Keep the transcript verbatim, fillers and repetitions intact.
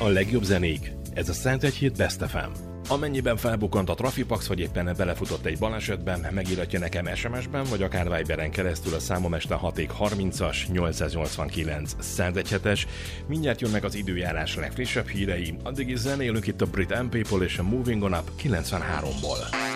a legjobb zenék. Ez a Szent Egyhét Best ef em. Amennyiben felbukkant a Trafipax, vagy éppen belefutott egy balesetben, megíratja nekem es em es-ben, vagy akár Viberen keresztül a számom este hat harmincas nyolcszáznyolcvankilenc százegyhetes. Mindjárt jön meg az időjárás legfrissebb hírei, addig is zenélünk itt a Brit and People és a Moving On Up kilencvenháromból.